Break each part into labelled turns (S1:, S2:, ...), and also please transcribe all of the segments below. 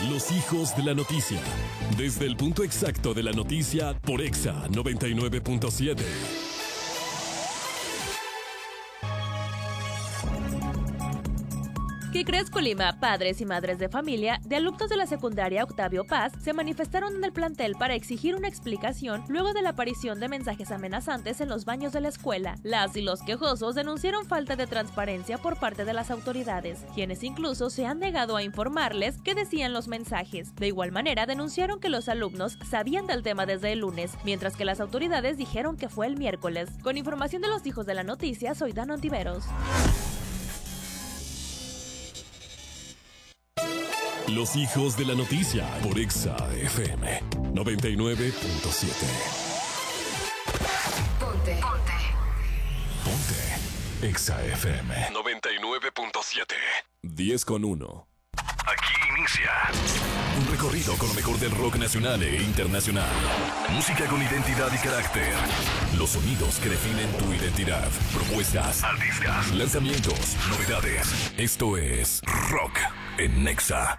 S1: Los hijos de la noticia. Desde el punto exacto de la noticia por Exa 99.7.
S2: ¿Qué crees, Colima? Padres y madres de familia de alumnos de la secundaria Octavio Paz se manifestaron en el plantel para exigir una explicación luego de la aparición de mensajes amenazantes en los baños de la escuela. Las y los quejosos denunciaron falta de transparencia por parte de las autoridades, quienes incluso se han negado a informarles qué decían los mensajes. De igual manera, denunciaron que los alumnos sabían del tema desde el lunes, mientras que las autoridades dijeron que fue el miércoles. Con información de los hijos de la noticia, soy Dano Ontiveros.
S1: Los hijos de la noticia por Exa FM 99.7.
S3: Ponte.
S1: Exa FM 99.7. 10:1.
S4: Aquí inicia un recorrido con lo mejor del rock nacional e internacional. Música con identidad y carácter. Los sonidos que definen tu identidad. Propuestas, artistas, lanzamientos, novedades. Esto es Rock en Nexa.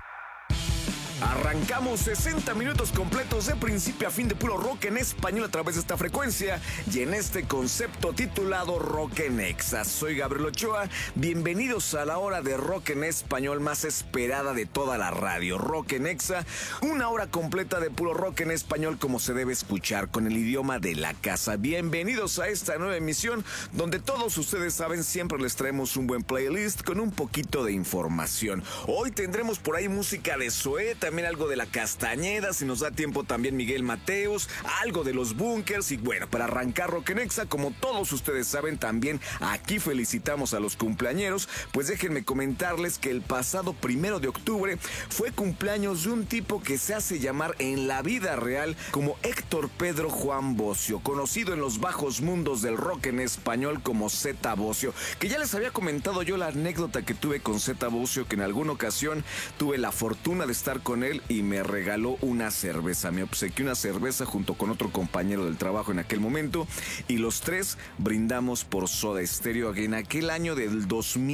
S5: Arrancamos 60 minutos completos de principio a fin de puro rock en español a través de esta frecuencia y en este concepto titulado Rock en Exa. Soy Gabriel Ochoa, bienvenidos a la hora de rock en español más esperada de toda la radio. Rock en Exa, una hora completa de puro rock en español como se debe escuchar, con el idioma de la casa. Bienvenidos a esta nueva emisión donde todos ustedes saben siempre les traemos un buen playlist con un poquito de información. Hoy tendremos por ahí música de Zoé, también algo de La Castañeda, si nos da tiempo también Miguel Mateos, algo de los Bunkers y bueno, para arrancar Rock en Exa, como todos ustedes saben también aquí felicitamos a los cumpleañeros, pues déjenme comentarles que el pasado 1 de octubre fue cumpleaños de un tipo que se hace llamar en la vida real como Héctor Pedro Juan Bocio, conocido en los bajos mundos del rock en español como Zeta Bocio, que ya les había comentado yo la anécdota que tuve con Zeta Bocio, que en alguna ocasión tuve la fortuna de estar con él y me regaló una cerveza, me obsequió una cerveza junto con otro compañero del trabajo en aquel momento y los tres brindamos por Soda Stereo en aquel año del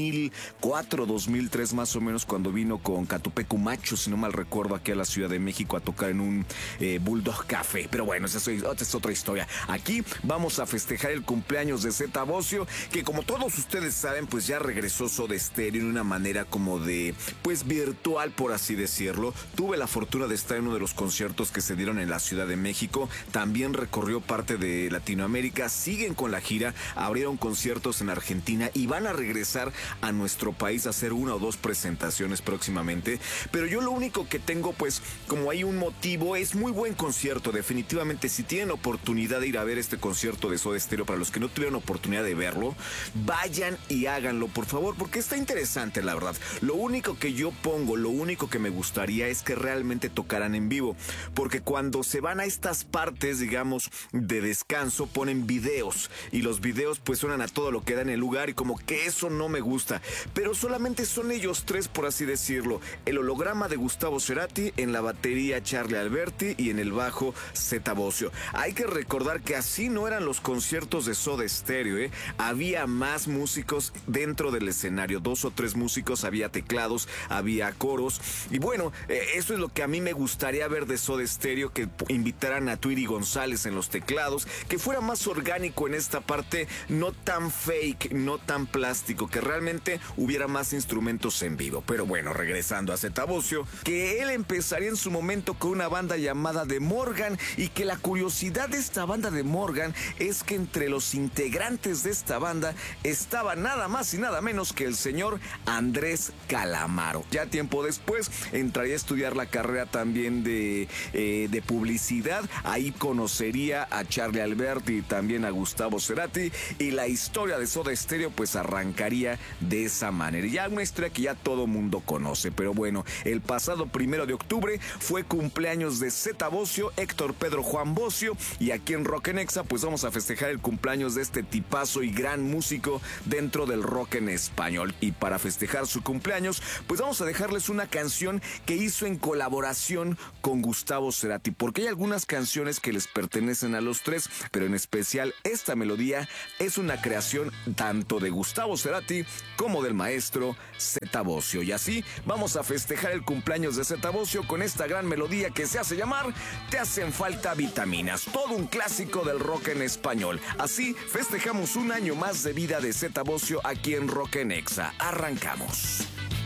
S5: 2004, 2003 más o menos, cuando vino con Catupecu Macho, si no mal recuerdo, aquí a la Ciudad de México a tocar en un Bulldog Café, pero bueno, esa es otra historia. Aquí vamos a festejar el cumpleaños de Zeta Bocio, que como todos ustedes saben, pues ya regresó Soda Stereo en una manera como de, pues virtual por así decirlo. Tuve la fortuna de estar en uno de los conciertos que se dieron en la Ciudad de México. También recorrió parte de Latinoamérica. Siguen con la gira. Abrieron conciertos en Argentina y van a regresar a nuestro país a hacer 1 o 2 presentaciones próximamente. Pero yo lo único que tengo, pues, como hay un motivo, es muy buen concierto. Definitivamente, si tienen oportunidad de ir a ver este concierto de Soda Stereo, para los que no tuvieron oportunidad de verlo, vayan y háganlo, por favor, porque está interesante, la verdad. Lo único que yo pongo, lo único que me gustaría es que realmente tocaran en vivo, porque cuando se van a estas partes, digamos, de descanso, ponen videos y los videos pues suenan a todo lo que da en el lugar y como que eso no me gusta, pero solamente son ellos tres, por así decirlo, el holograma de Gustavo Cerati, en la batería Charlie Alberti y en el bajo Zeta Bocio. Hay que recordar que así no eran los conciertos de Soda Stereo, había más músicos dentro del escenario, 2 o 3 músicos, había teclados, había coros y bueno, eso es lo que a mí me gustaría ver de Soda Stereo, que invitaran a Tweety González en los teclados, que fuera más orgánico en esta parte, no tan fake, no tan plástico, que realmente hubiera más instrumentos en vivo. Pero bueno, regresando a Zeta Bocio, que él empezaría en su momento con una banda llamada The Morgan y que la curiosidad de esta banda de Morgan es que entre los integrantes de esta banda estaba nada más y nada menos que el señor Andrés Calamaro. Ya tiempo después entraría a estudiar la carrera también de publicidad. Ahí conocería a Charlie Alberti y también a Gustavo Cerati y la historia de Soda Stereo pues arrancaría de esa manera. Ya una historia que ya todo mundo conoce, pero bueno, el pasado 1 de octubre fue cumpleaños de Zeta Bocio, Héctor Pedro Juan Bocio, y aquí en Rock en Exa pues vamos a festejar el cumpleaños de este tipazo y gran músico dentro del rock en español. Y para festejar su cumpleaños pues vamos a dejarles una canción que hizo en colaboración con Gustavo Cerati, porque hay algunas canciones que les pertenecen a los tres, pero en especial esta melodía es una creación tanto de Gustavo Cerati como del maestro Zeta Bosio. Y así vamos a festejar el cumpleaños de Zeta Bosio con esta gran melodía que se hace llamar Te hacen falta vitaminas, todo un clásico del rock en español. Así festejamos un año más de vida de Zeta Bosio aquí en Rock en Exa. Arrancamos.